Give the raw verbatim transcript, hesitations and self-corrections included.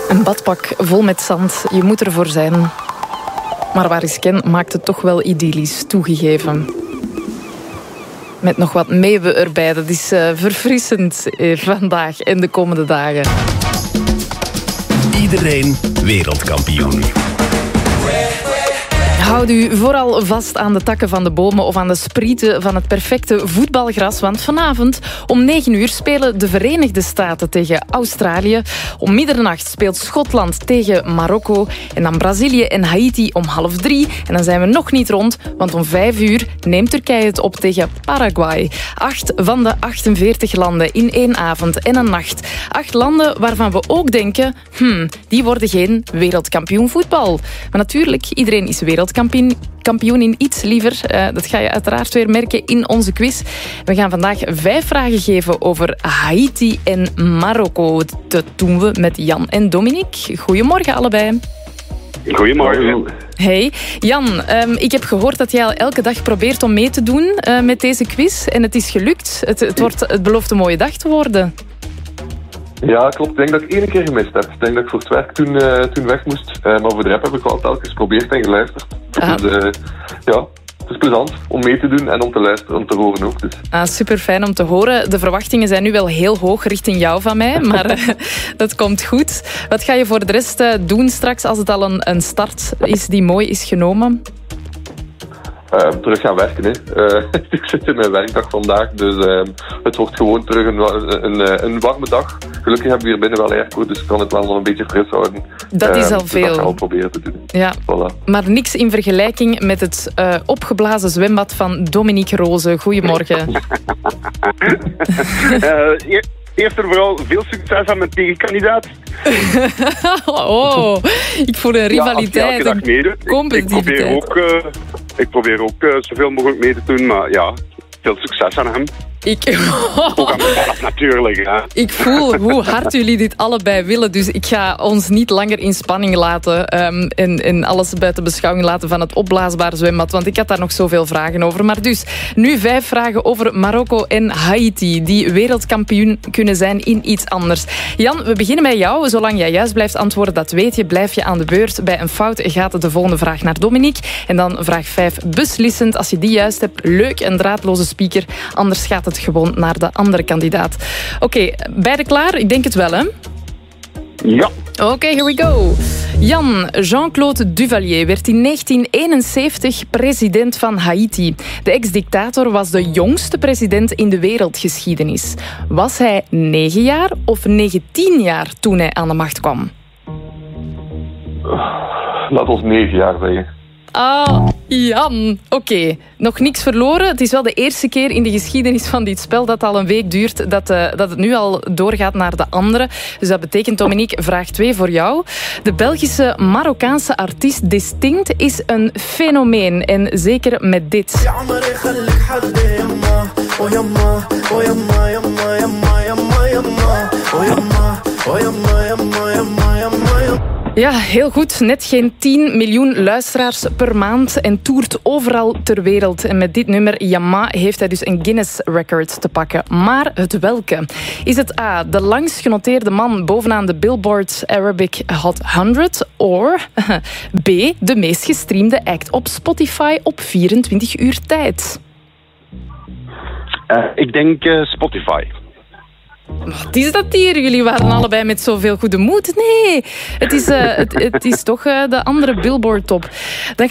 Een badpak vol met zand, je moet ervoor zijn. Maar waar is Ken maakt het toch wel idyllisch, toegegeven. Met nog wat meeuwen erbij, dat is uh, verfrissend uh, vandaag en de komende dagen. Iedereen wereldkampioen. Houd u vooral vast aan de takken van de bomen of aan de sprieten van het perfecte voetbalgras, want vanavond om negen uur spelen de Verenigde Staten tegen Australië. Om middernacht speelt Schotland tegen Marokko en dan Brazilië en Haiti om half drie. En dan zijn we nog niet rond, want om vijf uur neemt Turkije het op tegen Paraguay. Acht van de achtenveertig landen in één avond en een nacht. Acht landen waarvan we ook denken, hmm, die worden geen wereldkampioen voetbal. Maar natuurlijk, iedereen is wereldkampioen. Kampioen in iets liever. Uh, dat ga je uiteraard weer merken in onze quiz. We gaan vandaag vijf vragen geven over Haiti en Marokko. Dat doen we met Jan en Dominique. Goedemorgen allebei. Goedemorgen. Hey, Jan, um, ik heb gehoord dat jij al elke dag probeert om mee te doen uh, met deze quiz. En het is gelukt. Het, het, wordt, het belooft een mooie dag te worden. Ja, klopt. Ik denk dat ik één keer gemist heb. Ik denk dat ik voor het werk toen, uh, toen weg moest. Uh, maar voor de rap heb ik wel telkens geprobeerd en geluisterd. Ah. Dus uh, ja, het is plezant om mee te doen en om te luisteren, om te horen ook. Dus. Ah, super fijn om te horen. De verwachtingen zijn nu wel heel hoog richting jou van mij, maar uh, dat komt goed. Wat ga je voor de rest uh, doen straks als het al een, een start is die mooi is genomen? Uh, terug gaan werken. Hè. Uh, ik zit in mijn werkdag vandaag, dus uh, het wordt gewoon terug een, een, een warme dag. Gelukkig hebben we hier binnen wel airco, dus ik kan het wel nog een beetje fris houden. Dat is al uh, veel. Dus dat gaan we proberen te doen. Ja. Voilà. Maar niks in vergelijking met het uh, opgeblazen zwembad van Dominique Roze. Goedemorgen. uh, Eerst en vooral veel succes aan mijn tegenkandidaat. Oh, ik voel een rivaliteit. Ja, een competitiviteit. Ik, ik probeer ook, uh, ik probeer ook uh, zoveel mogelijk mee te doen, maar ja, veel succes aan hem. Ik... Ook aan mezelf natuurlijk. Hè. Ik voel hoe hard jullie dit allebei willen, dus ik ga ons niet langer in spanning laten um, en, en alles buiten beschouwing laten van het opblaasbare zwembad, want ik had daar nog zoveel vragen over. Maar dus, nu vijf vragen over Marokko en Haiti, die wereldkampioen kunnen zijn in iets anders. Jan, we beginnen bij jou. Zolang jij juist blijft antwoorden, dat weet je, blijf je aan de beurt. Bij een fout gaat de volgende vraag naar Dominique. En dan vraag vijf beslissend. Als je die juist hebt, leuk, een draadloze speaker. Anders gaat het gewoon naar de andere kandidaat. Oké, okay, beide klaar? Ik denk het wel, hè? Ja. Oké, okay, here we go. Jan, Jean-Claude Duvalier werd in negentien eenenzeventig president van Haiti. De ex-dictator was de jongste president in de wereldgeschiedenis. Was hij negen jaar of negentien jaar toen hij aan de macht kwam? Laat ons negen jaar zeggen. Ah, Jan. Oké, okay. Nog niks verloren. Het is wel de eerste keer in de geschiedenis van dit spel dat al een week duurt, dat, uh, dat het nu al doorgaat naar de andere. Dus dat betekent, Dominique, vraag twee voor jou. De Belgische Marokkaanse artiest Distinct is een fenomeen. En zeker met dit. Ja, heel goed. Net geen tien miljoen luisteraars per maand en toert overal ter wereld. En met dit nummer, Yama, heeft hij dus een Guinness Record te pakken. Maar het welke? Is het A, de langst genoteerde man bovenaan de Billboard Arabic Hot honderd? Of B, de meest gestreamde act op Spotify op vierentwintig uur tijd? Uh, ik denk uh, Spotify. Wat is dat hier? Jullie waren allebei met zoveel goede moed. Nee, het is, uh, het, het is toch uh, de andere Billboard top. Dan